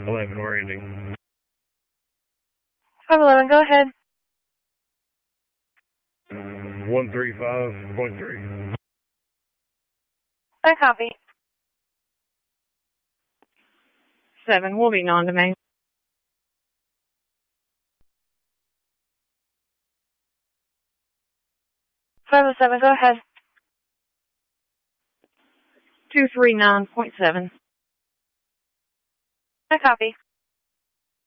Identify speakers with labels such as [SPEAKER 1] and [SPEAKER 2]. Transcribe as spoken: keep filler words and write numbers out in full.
[SPEAKER 1] eleven landing.
[SPEAKER 2] five eleven, go ahead.
[SPEAKER 1] one three five point three.
[SPEAKER 2] I copy.
[SPEAKER 3] seven will be non-domain.
[SPEAKER 2] five oh seven, go ahead.
[SPEAKER 3] two three nine point seven.
[SPEAKER 2] I copy.